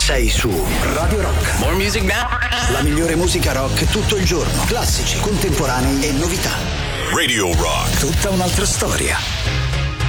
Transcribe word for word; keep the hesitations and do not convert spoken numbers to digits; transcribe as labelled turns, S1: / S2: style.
S1: sei su Radio Rock.
S2: More music now.
S1: La migliore musica rock tutto il giorno. Classici, contemporanei e novità.
S3: Radio Rock.
S1: Tutta un'altra storia.